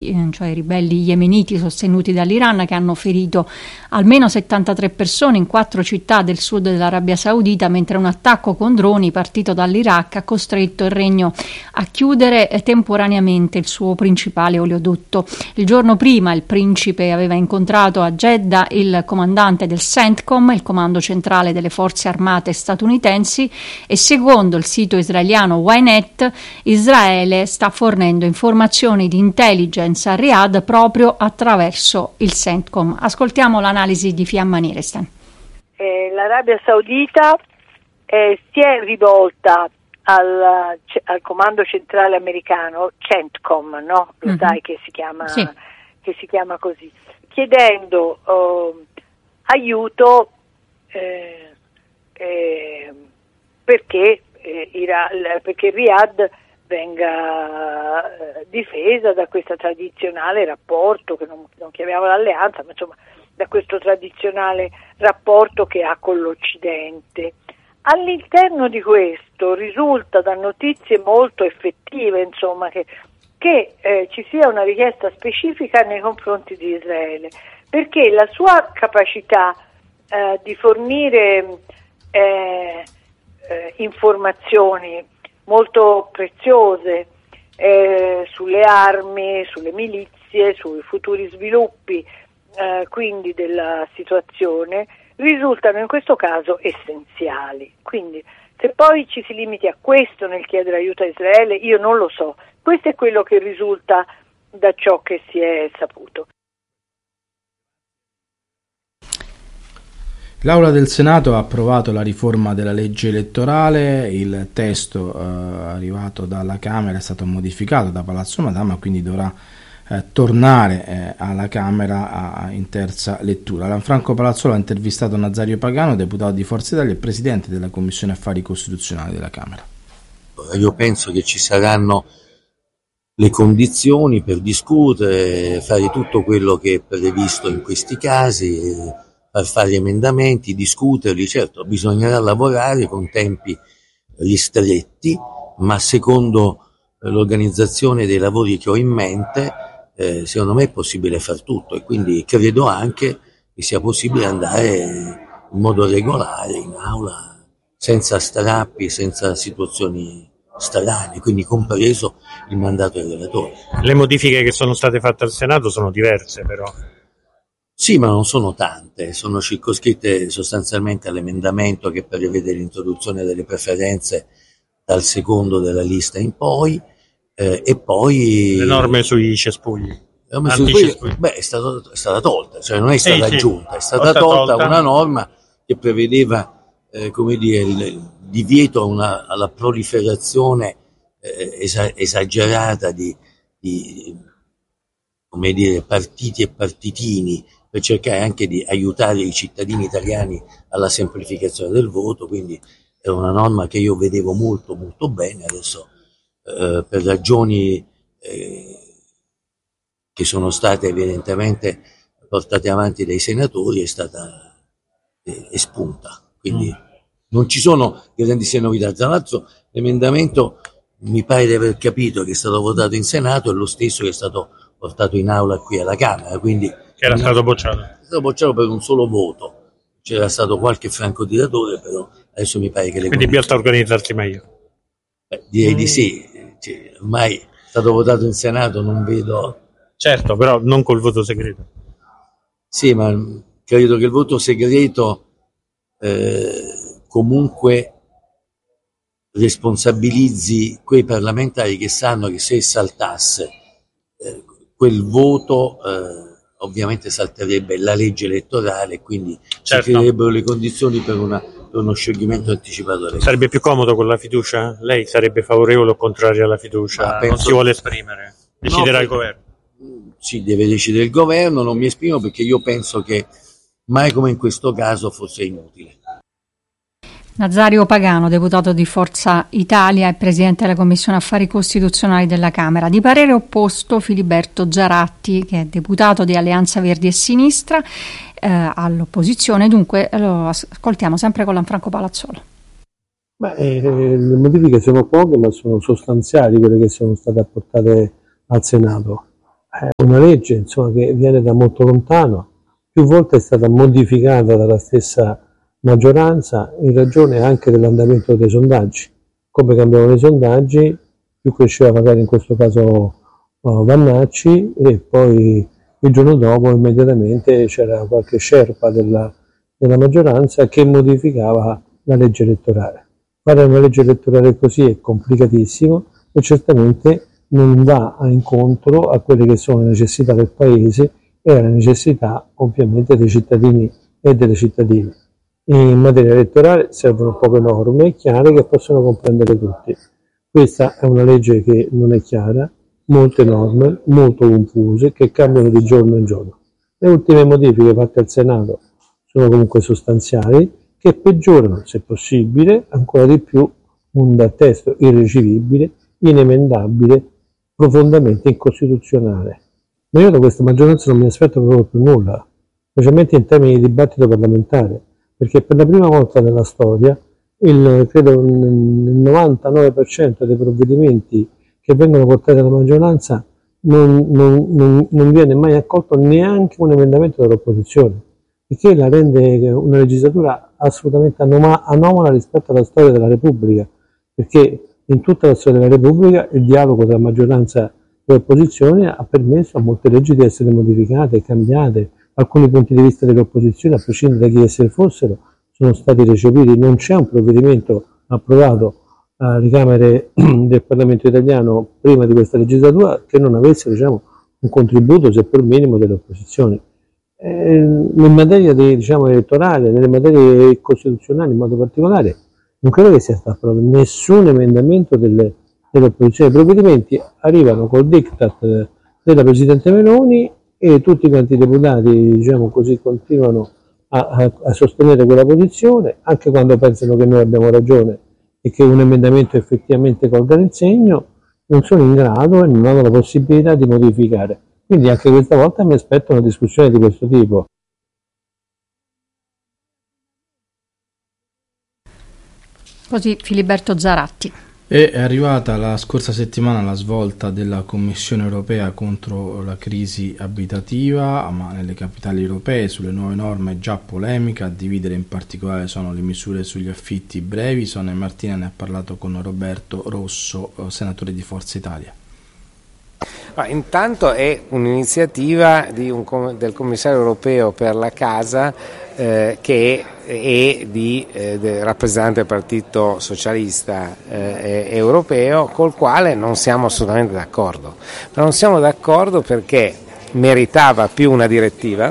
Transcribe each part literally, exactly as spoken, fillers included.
cioè i ribelli yemeniti sostenuti dall'Iran, che hanno ferito almeno settantatré persone in quattro città del sud dell'Arabia Saudita, mentre un attacco con droni partito dall'Iraq ha costretto il regno a chiudere temporaneamente il suo principale oleodotto. Il giorno prima il principe aveva incontrato a Jeddah il comandante del CENTCOM, il comando centrale delle forze armate statunitensi, e secondo il sito israeliano Ynet, Israele sta fornendo informazioni di intelligence a Riyadh proprio attraverso il CENTCOM. Ascoltiamo l'analisi di Fiamma Nielsen. Eh, L'Arabia Saudita eh, si è rivolta al, al comando centrale americano, CENTCOM, no? Lo mm-hmm. sai che si chiama, sì. che si chiama così, chiedendo uh, aiuto eh, eh, perché, eh, Ira, perché Riyadh venga eh, difesa da questo tradizionale rapporto, che non, non chiamiamo l'alleanza, ma insomma da questo tradizionale rapporto che ha con l'Occidente. All'interno di questo risulta da notizie molto effettive, insomma, che, che eh, ci sia una richiesta specifica nei confronti di Israele, perché la sua capacità eh, di fornire eh, eh, informazioni molto preziose eh, sulle armi, sulle milizie, sui futuri sviluppi eh, quindi della situazione, risultano in questo caso essenziali. Quindi se poi ci si limiti a questo nel chiedere aiuto a Israele, io non lo so. Questo è quello che risulta da ciò che si è saputo. L'Aula del Senato ha approvato la riforma della legge elettorale, il testo eh, arrivato dalla Camera è stato modificato da Palazzo Madama, quindi dovrà eh, tornare eh, alla Camera a, in terza lettura. Lanfranco Palazzolo ha intervistato Nazario Pagano, deputato di Forza Italia e presidente della Commissione Affari Costituzionali della Camera. Io penso che ci saranno le condizioni per discutere, fare tutto quello che è previsto in questi casi, per fare emendamenti, discuterli. Certo, bisognerà lavorare con tempi ristretti, ma secondo l'organizzazione dei lavori che ho in mente, eh, secondo me è possibile far tutto, e quindi credo anche che sia possibile andare in modo regolare in aula, senza strappi, senza situazioni strane, quindi compreso il mandato del relatore. Le modifiche che sono state fatte al Senato sono diverse, però. Sì, ma non sono tante, sono circoscritte sostanzialmente all'emendamento che prevede l'introduzione delle preferenze dal secondo della lista in poi, eh, e poi le norme sui cespugli. Le norme sui cespugli, beh, è, stato, è stata tolta, cioè non è stata sì, aggiunta, sì. è stata tolta, tolta una norma che prevedeva, eh, come dire, il divieto a una, alla proliferazione eh, esa, esagerata di, di, come dire, partiti e partitini, per cercare anche di aiutare i cittadini italiani alla semplificazione del voto. Quindi è una norma che io vedevo molto molto bene. Adesso eh, per ragioni eh, che sono state evidentemente portate avanti dai senatori è stata eh, espunta, quindi mm. non ci sono grandissime novità. Tra l'altro l'emendamento, mi pare di aver capito, che è stato votato in Senato è lo stesso che è stato portato in aula qui alla Camera, quindi che era stato bocciato. È stato bocciato per un solo voto, c'era stato qualche francotiratore, però adesso mi pare che le quindi basta organizzarsi meglio. Beh, direi mm. di sì, cioè, ormai è stato votato in Senato, non vedo. Certo, però non col voto segreto. Sì, ma credo che il voto segreto eh, comunque responsabilizzi quei parlamentari che sanno che se saltasse eh, quel voto eh, ovviamente salterebbe la legge elettorale, quindi certo. Si creerebbero le condizioni per, una, per uno scioglimento anticipato delle Sarebbe più comodo con la fiducia? Lei sarebbe favorevole o contrario alla fiducia? Non si vuole esprimere? Deciderà no, il governo? Sì, deve decidere il governo, non mi esprimo perché io penso che mai come in questo caso fosse inutile. Nazario Pagano, deputato di Forza Italia e presidente della Commissione Affari Costituzionali della Camera. Di parere opposto Filiberto Giaratti, che è deputato di Alleanza Verdi e Sinistra, eh, all'opposizione. Dunque lo ascoltiamo sempre con Lanfranco Palazzolo. Beh, eh, le modifiche sono poche, ma sono sostanziali quelle che sono state apportate al Senato. è una legge insomma, che viene da molto lontano, più volte è stata modificata dalla stessa maggioranza in ragione anche dell'andamento dei sondaggi. Come cambiavano i sondaggi, più cresceva magari in questo caso uh, Vannacci, e poi il giorno dopo immediatamente c'era qualche sherpa della, della maggioranza che modificava la legge elettorale. Fare una legge elettorale così è complicatissimo e certamente non va a incontro a quelle che sono le necessità del Paese e alle necessità ovviamente dei cittadini e delle cittadine. In materia elettorale servono poche norme chiare che possono comprendere tutti. Questa è una legge che non è chiara, molte norme, molto confuse, che cambiano di giorno in giorno. Le ultime modifiche fatte al Senato sono comunque sostanziali, che peggiorano, se possibile, ancora di più un testo irricevibile, inemendabile, profondamente incostituzionale. Ma io da questa maggioranza non mi aspetto proprio più nulla, specialmente in termini di dibattito parlamentare, perché per la prima volta nella storia il, credo il novantanove per cento dei provvedimenti che vengono portati dalla maggioranza non, non, non, non viene mai accolto neanche un emendamento dell'opposizione, il che la rende una legislatura assolutamente anoma, anomala rispetto alla storia della Repubblica, perché in tutta la storia della Repubblica il dialogo tra maggioranza e opposizione ha permesso a molte leggi di essere modificate, cambiate. Alcuni punti di vista delle opposizioni, a prescindere da chi esse fossero, sono stati recepiti. Non c'è un provvedimento approvato alle Camere del Parlamento italiano prima di questa legislatura che non avesse, diciamo, un contributo, seppur minimo, delle opposizioni. Eh, in materia di, diciamo, elettorale, nelle materie costituzionali in modo particolare, non credo che sia stato approvato nessun emendamento delle, delle opposizioni. I provvedimenti arrivano col diktat della Presidente Meloni e tutti quanti i deputati, diciamo così, continuano a, a, a sostenere quella posizione, anche quando pensano che noi abbiamo ragione e che un emendamento effettivamente colga nel segno, non sono in grado e non hanno la possibilità di modificare. Quindi anche questa volta mi aspetto una discussione di questo tipo. Così Filiberto Zaratti. È arrivata la scorsa settimana la svolta della Commissione europea contro la crisi abitativa, ma nelle capitali europee sulle nuove norme già polemica. A dividere in particolare sono le misure sugli affitti brevi. Sonia Martina ne ha parlato con Roberto Rosso, senatore di Forza Italia. Ma intanto è un'iniziativa di un, del commissario europeo per la casa eh, che è di eh, del rappresentante del Partito Socialista eh, Europeo, col quale non siamo assolutamente d'accordo. Ma non siamo d'accordo perché meritava più una direttiva,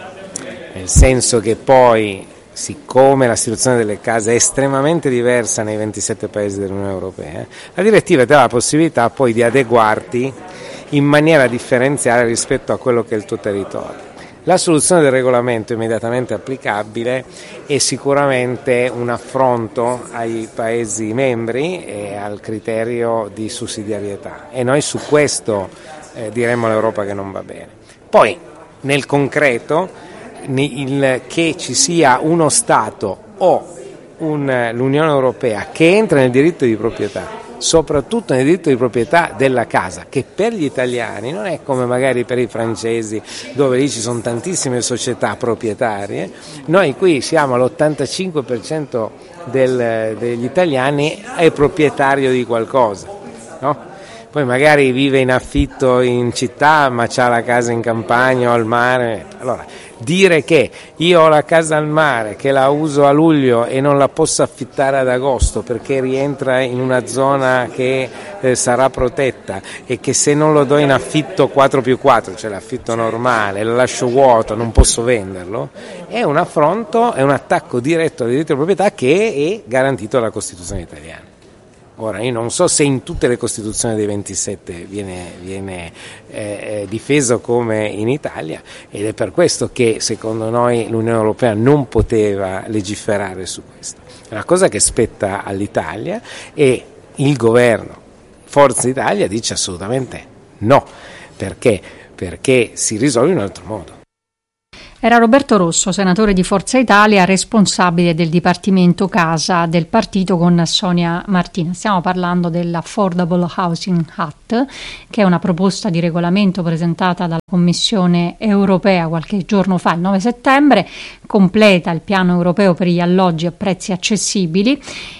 nel senso che poi, siccome la situazione delle case è estremamente diversa nei ventisette paesi dell'Unione Europea, la direttiva ti dà la possibilità poi di adeguarti in maniera differenziale rispetto a quello che è il tuo territorio. La soluzione del regolamento immediatamente applicabile è sicuramente un affronto ai Paesi membri e al criterio di sussidiarietà, e noi su questo eh, diremmo all'Europa che non va bene. Poi, nel concreto, il, che ci sia uno Stato o un, l'Unione Europea che entra nel diritto di proprietà, soprattutto nel diritto di proprietà della casa, che per gli italiani non è come magari per i francesi, dove lì ci sono tantissime società proprietarie. Noi qui siamo all'ottantacinque per cento del, degli italiani è proprietario di qualcosa, no? Poi magari vive in affitto in città, ma c'ha la casa in campagna o al mare. Allora, dire che io ho la casa al mare, che la uso a luglio e non la posso affittare ad agosto perché rientra in una zona che eh, sarà protetta, e che se non lo do in affitto quattro più quattro, cioè l'affitto normale, lo lascio vuoto, non posso venderlo, è un affronto, è un attacco diretto al diritto di proprietà che è garantito dalla Costituzione italiana. Ora, io non so se in tutte le Costituzioni dei ventisette viene, viene eh, difeso come in Italia, ed è per questo che secondo noi l'Unione Europea non poteva legiferare su questo. È una cosa che spetta all'Italia, e il governo Forza Italia dice assolutamente no. Perché? Perché si risolve in un altro modo. Era Roberto Rosso, senatore di Forza Italia, responsabile del Dipartimento Casa del partito con Sonia Martina. Stiamo parlando dell'Affordable Housing Act, che è una proposta di regolamento presentata dalla Commissione europea qualche giorno fa, il nove settembre, completa il piano europeo per gli alloggi a prezzi accessibili.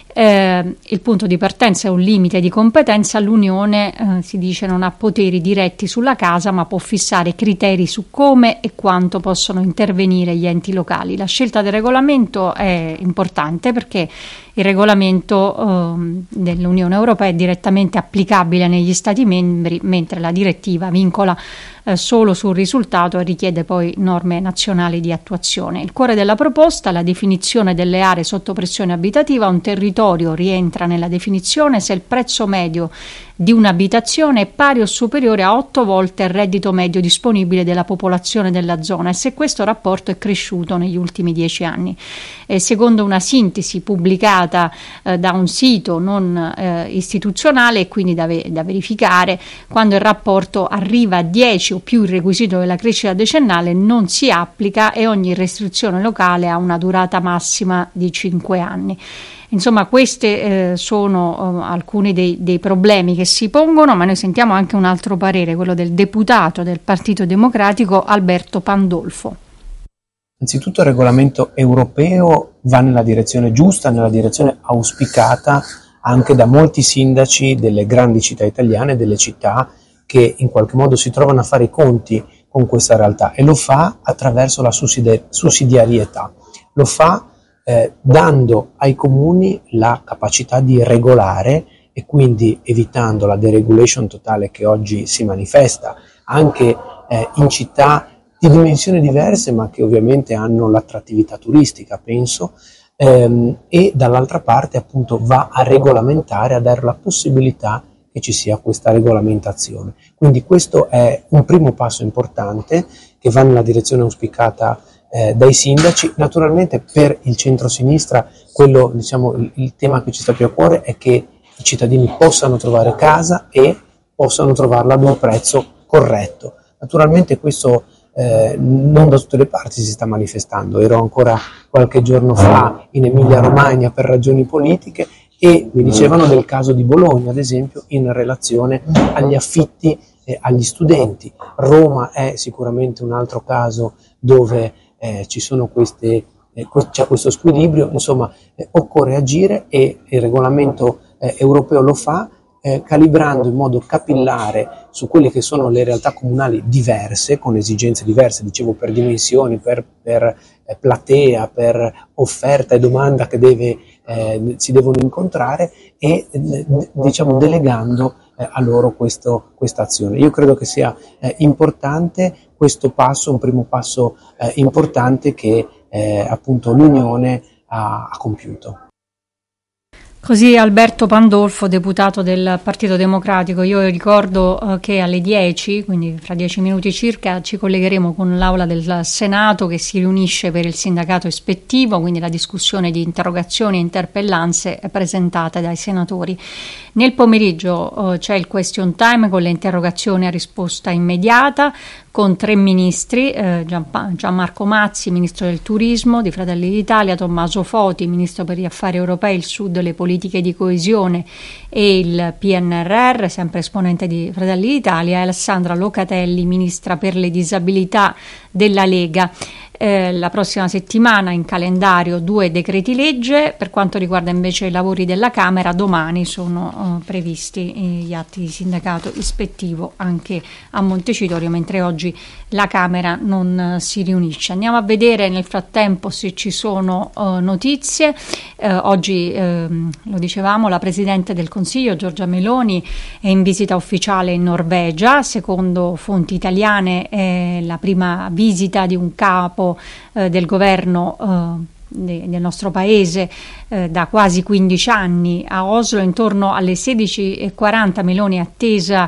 Eh, il punto di partenza è un limite di competenza. L'Unione, eh, si dice, non ha poteri diretti sulla casa, ma può fissare criteri su come e quanto possono intervenire gli enti locali. La scelta del regolamento è importante perché il regolamento eh, dell'Unione Europea è direttamente applicabile negli Stati membri, mentre la direttiva vincola eh, solo sul risultato e richiede poi norme nazionali di attuazione. Il cuore della proposta è la definizione delle aree sotto pressione abitativa. Un territorio rientra nella definizione se il prezzo medio di un'abitazione è pari o superiore a otto volte il reddito medio disponibile della popolazione della zona e se questo rapporto è cresciuto negli ultimi dieci anni. E secondo una sintesi pubblicata eh, da un sito non eh, istituzionale e quindi da, ve- da verificare, quando il rapporto arriva a dieci o più il requisito della crescita decennale non si applica e ogni restrizione locale ha una durata massima di cinque anni. Insomma, questi eh, sono uh, alcuni dei, dei problemi che si pongono, ma noi sentiamo anche un altro parere, quello del deputato del Partito Democratico Alberto Pandolfo. Anzitutto il regolamento europeo va nella direzione giusta, nella direzione auspicata anche da molti sindaci delle grandi città italiane, delle città che in qualche modo si trovano a fare i conti con questa realtà e lo fa attraverso la sussidi- sussidiarietà, lo fa Eh, dando ai comuni la capacità di regolare e quindi evitando la deregulation totale che oggi si manifesta anche eh, in città di dimensioni diverse ma che ovviamente hanno l'attrattività turistica, penso, ehm, e dall'altra parte appunto va a regolamentare, a dare la possibilità che ci sia questa regolamentazione. Quindi questo è un primo passo importante che va nella direzione auspicata Eh, dai sindaci. Naturalmente per il centro-sinistra quello, diciamo, il, il tema che ci sta più a cuore è che i cittadini possano trovare casa e possano trovarla ad un prezzo corretto. Naturalmente questo eh, non da tutte le parti si sta manifestando. Ero ancora qualche giorno fa in Emilia-Romagna per ragioni politiche e mi dicevano del caso di Bologna, ad esempio, in relazione agli affitti eh, agli studenti. Roma è sicuramente un altro caso dove Eh, ci sono queste, eh, c'è questo squilibrio, insomma eh, occorre agire e il regolamento eh, europeo lo fa eh, calibrando in modo capillare su quelle che sono le realtà comunali diverse, con esigenze diverse, dicevo per dimensioni, per, per eh, platea, per offerta e domanda che deve, eh, si devono incontrare e eh, diciamo delegando eh, a loro questo, questa azione. Io credo che sia eh, importante questo passo, un primo passo eh, importante che eh, appunto l'Unione ha, ha compiuto. Così Alberto Pandolfo, deputato del Partito Democratico. Io ricordo eh, che alle dieci, quindi fra dieci minuti circa, ci collegheremo con l'Aula del Senato che si riunisce per il sindacato ispettivo, quindi la discussione di interrogazioni e interpellanze presentate dai senatori. Nel pomeriggio eh, c'è il question time con le interrogazioni a risposta immediata con tre ministri, eh, Gian- Gianmarco Mazzi, ministro del turismo di Fratelli d'Italia, Tommaso Foti, ministro per gli affari europei, il sud e le politiche di coesione e il P N R R, sempre esponente di Fratelli d'Italia, e Alessandra Locatelli, ministra per le disabilità della Lega. Eh, la prossima settimana in calendario due decreti legge. Per quanto riguarda invece i lavori della Camera, domani sono eh, previsti gli atti di sindacato ispettivo anche a Montecitorio, mentre oggi la Camera non eh, si riunisce. Andiamo a vedere nel frattempo se ci sono eh, notizie. Eh, oggi, eh, lo dicevamo, la Presidente del Consiglio Giorgia Meloni è in visita ufficiale in Norvegia. Secondo fonti italiane è la prima visita di un capo eh, del governo eh, de, del nostro paese eh, da quasi quindici anni a Oslo. Intorno alle sedici e quaranta Meloni è attesa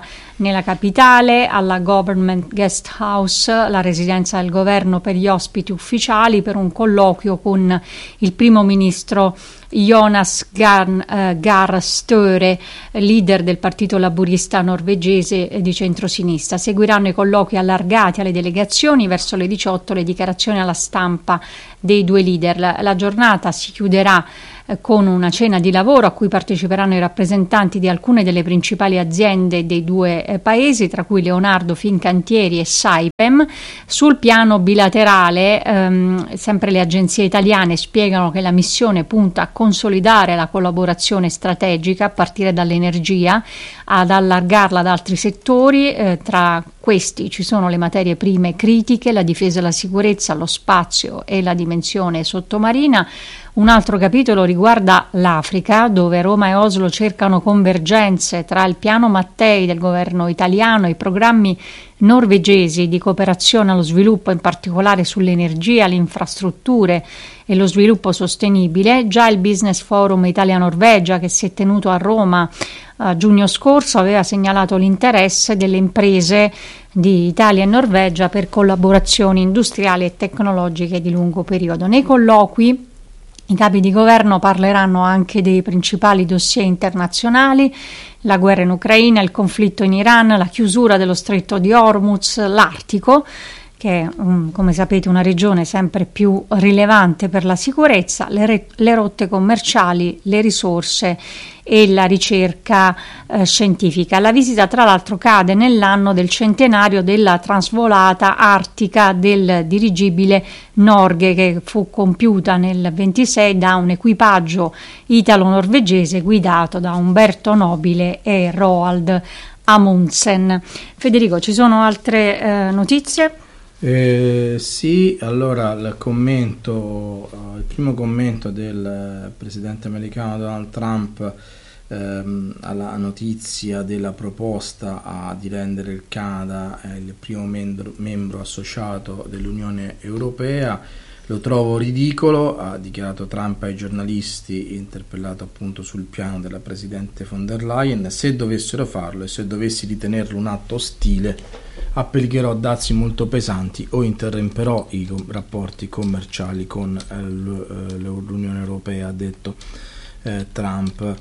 nella capitale, alla Government Guest House, la residenza del governo per gli ospiti ufficiali, per un colloquio con il primo ministro Jonas Gahr, eh, Gahr Støre, leader del partito laburista norvegese di centrosinistra. Seguiranno i colloqui allargati alle delegazioni, verso le diciotto le dichiarazioni alla stampa dei due leader. La, la giornata si chiuderà eh, con una cena di lavoro a cui parteciperanno i rappresentanti di alcune delle principali aziende dei due eh, paesi, tra cui Leonardo Fincantieri e Saipem. Sul piano bilaterale, ehm, sempre le agenzie italiane spiegano che la missione punta a consolidare la collaborazione strategica a partire dall'energia, ad allargarla ad altri settori. Eh, tra questi ci sono le materie prime critiche, la difesa e la sicurezza, lo spazio e la dimensione sottomarina. Un altro capitolo riguarda l'Africa, dove Roma e Oslo cercano convergenze tra il piano Mattei del governo italiano e i programmi norvegesi di cooperazione allo sviluppo, in particolare sull'energia, le infrastrutture e lo sviluppo sostenibile. Già il Business Forum Italia-Norvegia, che si è tenuto a Roma a giugno scorso, aveva segnalato l'interesse delle imprese di Italia e Norvegia per collaborazioni industriali e tecnologiche di lungo periodo. Nei colloqui i capi di governo parleranno anche dei principali dossier internazionali: la guerra in Ucraina, il conflitto in Iran, la chiusura dello stretto di Hormuz, l'Artico, che è, um, come sapete, una regione sempre più rilevante per la sicurezza, le, re- le rotte commerciali, le risorse e la ricerca eh, scientifica. La visita, tra l'altro, cade nell'anno del centenario della trasvolata artica del dirigibile Norge, che fu compiuta nel ventisei da un equipaggio italo-norvegese guidato da Umberto Nobile e Roald Amundsen. Federico, ci sono altre eh, notizie? Eh, sì, allora il commento, uh, il primo commento del uh, presidente americano Donald Trump ehm, alla notizia della proposta uh, di rendere il Canada eh, il primo membro, membro associato dell'Unione Europea. Lo trovo ridicolo, ha dichiarato Trump ai giornalisti, interpellato appunto sul piano della presidente von der Leyen. Se dovessero farlo e se dovessi ritenerlo un atto ostile, applicherò dazi molto pesanti o interromperò i rapporti commerciali con eh, l'Unione Europea, ha detto eh, Trump.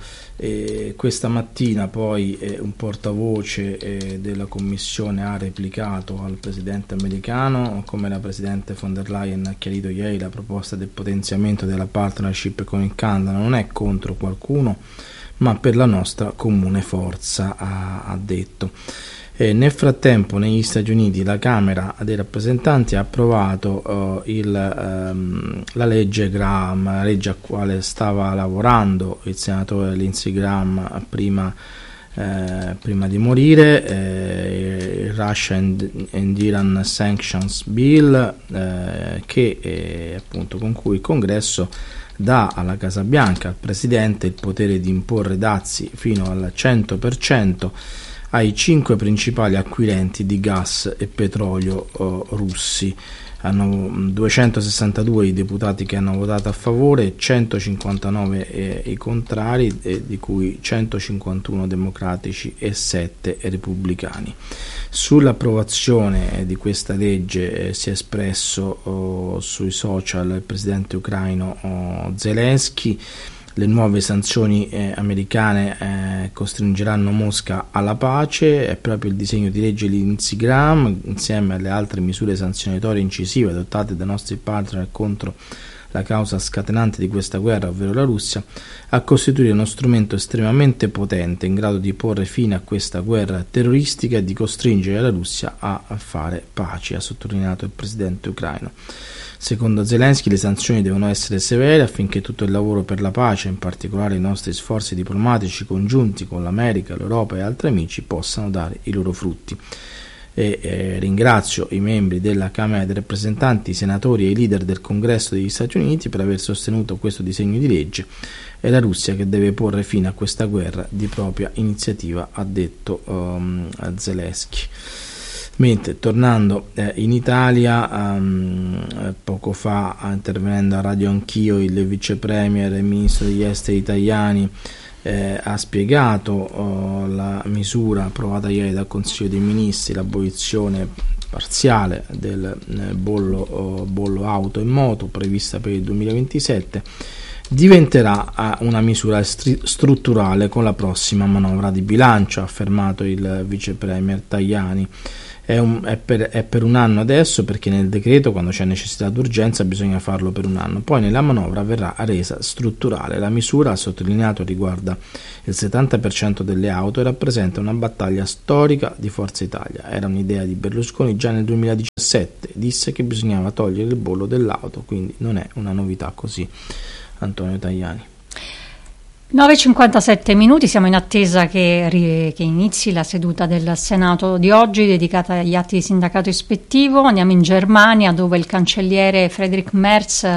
E questa mattina poi eh, un portavoce eh, della Commissione ha replicato al presidente americano, come la presidente von der Leyen ha chiarito ieri, la proposta del potenziamento della partnership con il Canada non è contro qualcuno, ma per la nostra comune forza, ha, ha detto. E nel frattempo negli Stati Uniti la Camera dei rappresentanti ha approvato uh, il, um, la legge Graham, la legge a quale stava lavorando il senatore Lindsey Graham prima, eh, prima di morire, eh, il Russia and, and Iran Sanctions Bill, eh, che eh, appunto con cui il Congresso dà alla Casa Bianca, al Presidente, il potere di imporre dazi fino al cento per cento ai cinque principali acquirenti di gas e petrolio uh, russi. Hanno duecentosessantadue i deputati che hanno votato a favore, centocinquantanove eh, i contrari, eh, di cui centocinquantuno democratici e sette repubblicani. Sull'approvazione eh, di questa legge eh, si è espresso oh, sui social il presidente ucraino oh, Zelensky. Le nuove sanzioni eh, americane eh, costringeranno Mosca alla pace. È proprio il disegno di legge di Lindsey Graham, insieme alle altre misure sanzionatorie incisive adottate dai nostri partner contro la causa scatenante di questa guerra, ovvero la Russia, a costituire uno strumento estremamente potente in grado di porre fine a questa guerra terroristica e di costringere la Russia a, a fare pace, ha sottolineato il presidente ucraino. Secondo Zelensky le sanzioni devono essere severe affinché tutto il lavoro per la pace, in particolare i nostri sforzi diplomatici congiunti con l'America, l'Europa e altri amici, possano dare i loro frutti. E, eh, ringrazio i membri della Camera dei rappresentanti, i senatori e i leader del Congresso degli Stati Uniti per aver sostenuto questo disegno di legge. È la Russia che deve porre fine a questa guerra di propria iniziativa, ha detto um, Zelensky. Mentre tornando eh, in Italia, um, eh, poco fa, intervenendo a Radio Anch'io, il vice premier e ministro degli esteri italiani eh, ha spiegato oh, la misura approvata ieri dal Consiglio dei Ministri, l'abolizione parziale del eh, bollo, oh, bollo auto e moto prevista per il duemilaventisette. Diventerà una misura stri- strutturale con la prossima manovra di bilancio, ha affermato il vice premier Tajani. È, un, è, per, è per un anno adesso, perché nel decreto, quando c'è necessità d'urgenza, bisogna farlo per un anno, poi nella manovra verrà resa strutturale. La misura, ha sottolineato, riguarda il settanta per cento delle auto e rappresenta una battaglia storica di Forza Italia. Era un'idea di Berlusconi già nel duemiladiciassette, disse che bisognava togliere il bollo dell'auto, quindi non è una novità così. Antonio Tajani. nove e cinquantasette minuti, siamo in attesa che, che inizi la seduta del Senato di oggi dedicata agli atti di sindacato ispettivo. Andiamo in Germania, dove il cancelliere Friedrich Merz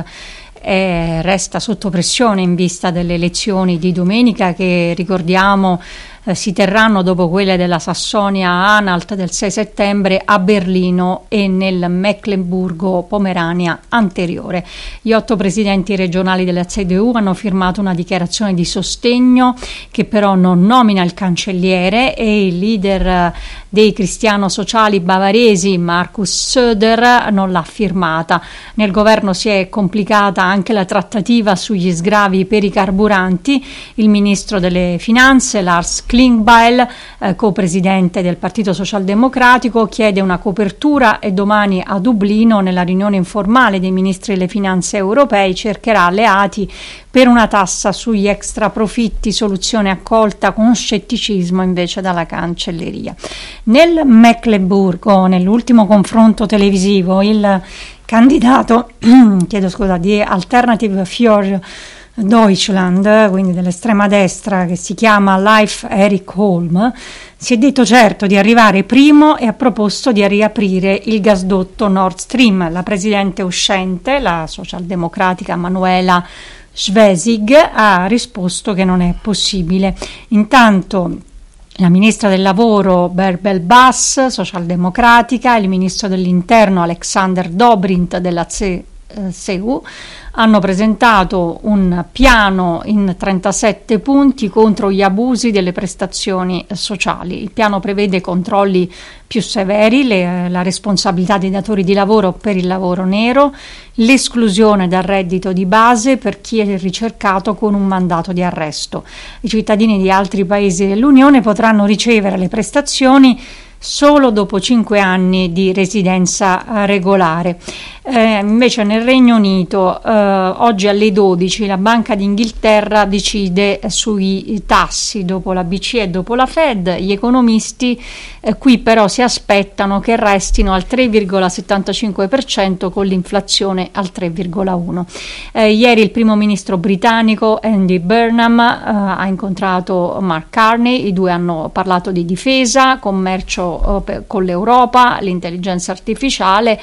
è, resta sotto pressione in vista delle elezioni di domenica, che ricordiamo eh, si terranno dopo quelle della Sassonia-Anhalt del sei settembre a Berlino e nel Mecklenburgo-Pomerania anteriore. Gli otto presidenti regionali della C D U hanno firmato una dichiarazione di sostegno che però non nomina il cancelliere, e il leader dei cristiano-sociali bavaresi Markus Söder non l'ha firmata. Nel governo si è complicata anche la trattativa sugli sgravi per i carburanti. Il ministro delle finanze Lars Klingbeil, eh, co-presidente del Partito Socialdemocratico, chiede una copertura e domani a Dublino, nella riunione informale dei ministri delle finanze europei, cercherà alleati per una tassa sugli extra profitti, soluzione accolta con scetticismo invece dalla cancelleria. Nel Meckenburgo, nell'ultimo confronto televisivo, il candidato chiedo scusa, di Alternative für Deutschland, quindi dell'estrema destra, che si chiama Leif Erik Holm, si è detto certo di arrivare primo e ha proposto di riaprire il gasdotto Nord Stream. La presidente uscente, la socialdemocratica Manuela Schwesig, ha risposto che non è possibile. Intanto la ministra del lavoro Bärbel Bass, socialdemocratica, e il ministro dell'interno Alexander Dobrindt della C S U hanno presentato un piano in trentasette punti contro gli abusi delle prestazioni sociali. Il piano prevede controlli più severi, le, la responsabilità dei datori di lavoro per il lavoro nero, l'esclusione dal reddito di base per chi è ricercato con un mandato di arresto. I cittadini di altri paesi dell'Unione potranno ricevere le prestazioni solo dopo cinque anni di residenza regolare. Eh, invece nel Regno Unito eh, oggi alle dodici la Banca d'Inghilterra decide sui tassi, dopo la B C E e dopo la Fed. Gli economisti eh, qui però si aspettano che restino al tre virgola settantacinque per cento con l'inflazione al tre virgola uno per cento. Eh, ieri il primo ministro britannico Andy Burnham eh, ha incontrato Mark Carney, i due hanno parlato di difesa, commercio con l'Europa, l'intelligenza artificiale,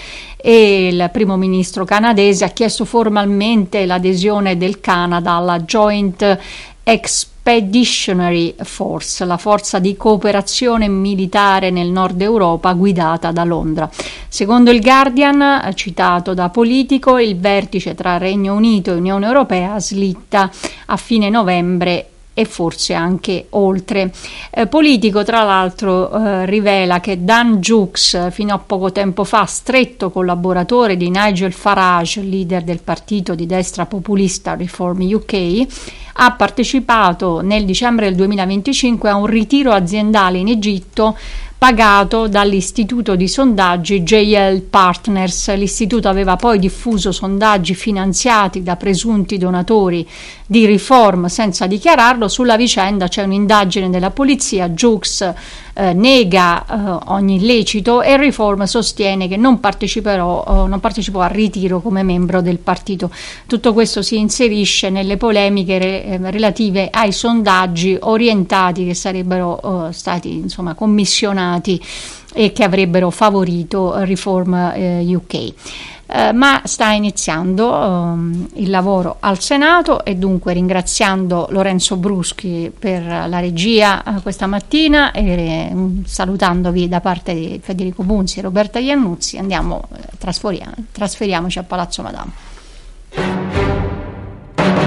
e il primo ministro canadese ha chiesto formalmente l'adesione del Canada alla Joint Expeditionary Force, la forza di cooperazione militare nel nord Europa guidata da Londra. Secondo il Guardian, citato da Politico, il vertice tra Regno Unito e Unione Europea slitta a fine novembre e forse anche oltre. Eh, Politico, tra l'altro, eh, rivela che Dan Jukes, fino a poco tempo fa stretto collaboratore di Nigel Farage, leader del partito di destra populista Reform U K, ha partecipato nel dicembre del duemilaventicinque a un ritiro aziendale in Egitto pagato dall'istituto di sondaggi J L Partners. L'istituto aveva poi diffuso sondaggi finanziati da presunti donatori di Reform senza dichiararlo. Sulla vicenda c'è un'indagine della polizia. Jukes eh, nega eh, ogni illecito e Reform sostiene che non parteciperò, eh, non partecipò al ritiro come membro del partito. Tutto questo si inserisce nelle polemiche re, eh, relative ai sondaggi orientati che sarebbero eh, stati insomma commissionati e che avrebbero favorito Reform eh, U K. Eh, ma sta iniziando um, il lavoro al Senato, e dunque, ringraziando Lorenzo Bruschi per la regia eh, questa mattina e eh, salutandovi da parte di Federico Bunzi e Roberta Iannuzzi, andiamo, eh, trasferiamo, trasferiamoci a Palazzo Madama.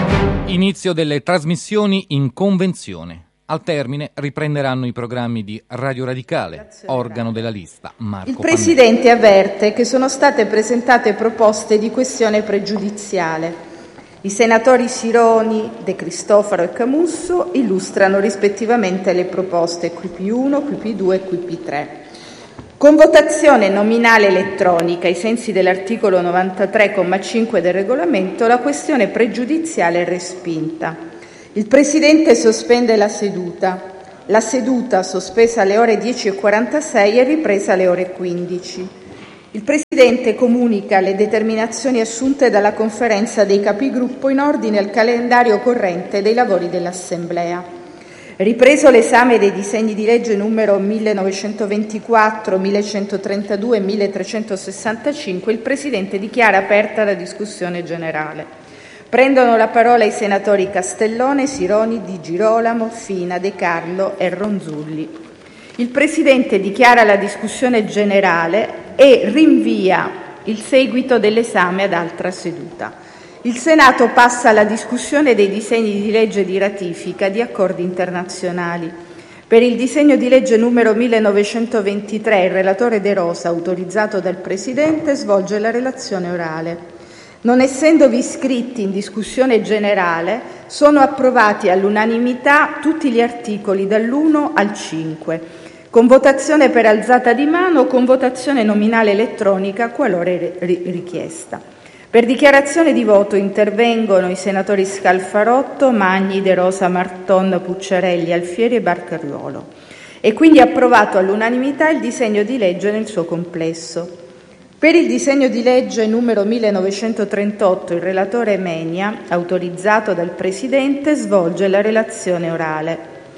Inizio delle trasmissioni in convenzione. Al termine riprenderanno i programmi di Radio Radicale, organo della lista. Marco Il Presidente Pannella avverte che sono state presentate proposte di questione pregiudiziale. I senatori Sironi, De Cristofaro e Camusso illustrano rispettivamente le proposte Q P uno, Q P due e Q P tre. Con votazione nominale elettronica, ai sensi dell'articolo novantatré comma cinque del Regolamento, la questione pregiudiziale è respinta. Il Presidente sospende la seduta. La seduta, sospesa alle ore dieci e quarantasei, è ripresa alle ore quindici. Il Presidente comunica le determinazioni assunte dalla Conferenza dei Capigruppo in ordine al calendario corrente dei lavori dell'Assemblea. Ripreso l'esame dei disegni di legge numero millenovecentoventiquattro, millecentotrentadue e milletrecentosessantacinque, il Presidente dichiara aperta la discussione generale. Prendono la parola i senatori Castellone, Sironi, Di Girolamo, Fina, De Carlo e Ronzulli. Il Presidente dichiara la discussione generale e rinvia il seguito dell'esame ad altra seduta. Il Senato passa alla discussione dei disegni di legge di ratifica di accordi internazionali. Per il disegno di legge numero millenovecentoventitré, il relatore De Rosa, autorizzato dal Presidente, svolge la relazione orale. Non essendovi iscritti in discussione generale, sono approvati all'unanimità tutti gli articoli dall'uno al cinque, con votazione per alzata di mano o con votazione nominale elettronica qualora richiesta. Per dichiarazione di voto intervengono i senatori Scalfarotto, Magni, De Rosa, Marton, Pucciarelli, Alfieri e Barcariuolo. È quindi approvato all'unanimità il disegno di legge nel suo complesso. Per il disegno di legge numero millenovecentotrentotto, il relatore Menia, autorizzato dal Presidente, svolge la relazione orale.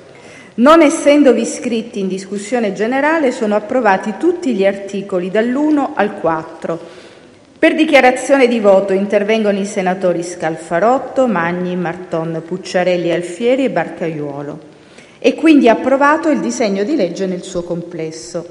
Non essendovi iscritti in discussione generale, sono approvati tutti gli articoli dall'uno al quattro. Per dichiarazione di voto intervengono i senatori Scalfarotto, Magni, Marton, Pucciarelli, Alfieri e Barcaiuolo. È quindi approvato il disegno di legge nel suo complesso.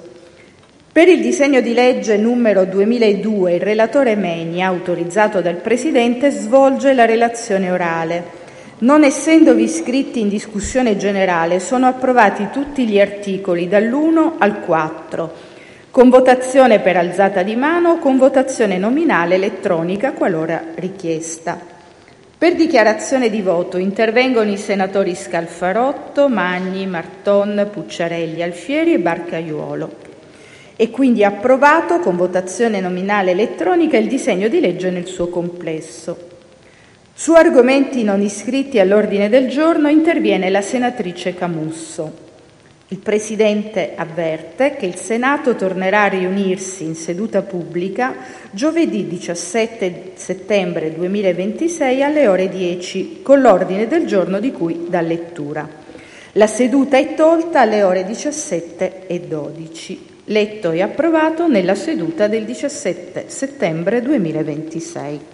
Per il disegno di legge numero duemiladue, il relatore Menia, autorizzato dal Presidente, svolge la relazione orale. Non essendovi iscritti in discussione generale, sono approvati tutti gli articoli dall'uno al quattro. Con votazione per alzata di mano o con votazione nominale elettronica qualora richiesta. Per dichiarazione di voto intervengono i senatori Scalfarotto, Magni, Marton, Pucciarelli, Alfieri e Barcaiuolo. È quindi approvato con votazione nominale elettronica il disegno di legge nel suo complesso. Su argomenti non iscritti all'ordine del giorno interviene la senatrice Camusso. Il Presidente avverte che il Senato tornerà a riunirsi in seduta pubblica giovedì diciassette settembre duemilaventisei alle ore dieci con l'ordine del giorno di cui dà lettura. La seduta è tolta alle ore diciassette e dodici. Letto e approvato nella seduta del diciassette settembre duemilaventisei.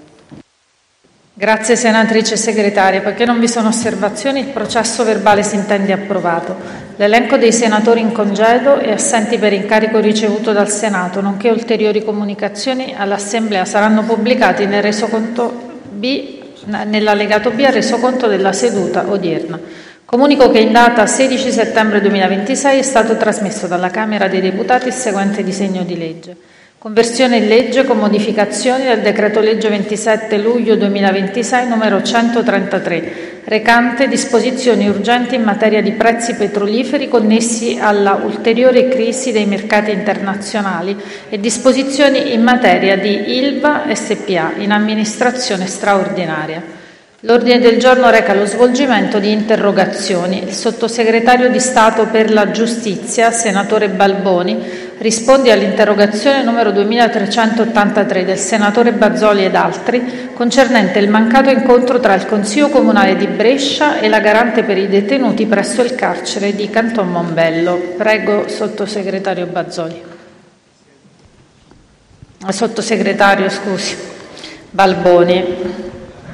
Grazie senatrice segretaria. Poiché non vi sono osservazioni, il processo verbale si intende approvato. L'elenco dei senatori in congedo e assenti per incarico ricevuto dal Senato, nonché ulteriori comunicazioni all'Assemblea saranno pubblicati nel resoconto B, nell'allegato B al resoconto della seduta odierna. Comunico che in data sedici settembre duemilaventisei è stato trasmesso dalla Camera dei Deputati il seguente disegno di legge. Conversione in legge con modificazioni del decreto-legge ventisette luglio duemilaventisei numero centotrentatré, recante disposizioni urgenti in materia di prezzi petroliferi connessi alla ulteriore crisi dei mercati internazionali e disposizioni in materia di Ilva S p A in amministrazione straordinaria. L'ordine del giorno reca lo svolgimento di interrogazioni. Il sottosegretario di Stato per la Giustizia, senatore Balboni, risponde all'interrogazione numero duemilatrecentottantatré del senatore Bazoli ed altri, concernente il mancato incontro tra il Consiglio Comunale di Brescia e la garante per i detenuti presso il carcere di Canton Mombello. Prego, sottosegretario Bazoli. Sottosegretario, scusi, Balboni.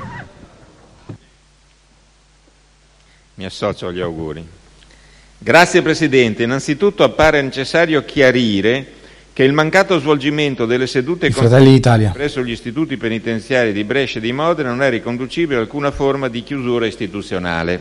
Mi associo agli auguri. Grazie Presidente. Innanzitutto appare necessario chiarire che il mancato svolgimento delle sedute presso gli istituti penitenziari di Brescia e di Modena non è riconducibile a alcuna forma di chiusura istituzionale.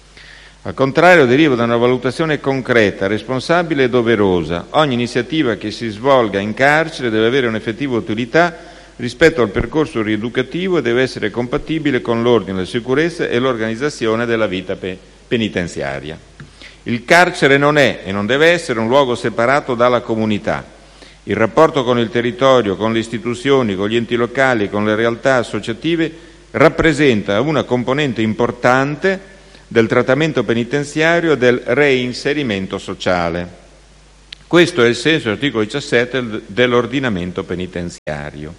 Al contrario, deriva da una valutazione concreta, responsabile e doverosa. Ogni iniziativa che si svolga in carcere deve avere un'effettiva utilità rispetto al percorso rieducativo e deve essere compatibile con l'ordine, la sicurezza e l'organizzazione della vita pe- penitenziaria. Il carcere non è e non deve essere un luogo separato dalla comunità. Il rapporto con il territorio, con le istituzioni, con gli enti locali e con le realtà associative rappresenta una componente importante del trattamento penitenziario e del reinserimento sociale. Questo è il senso dell'articolo diciassette dell'ordinamento penitenziario.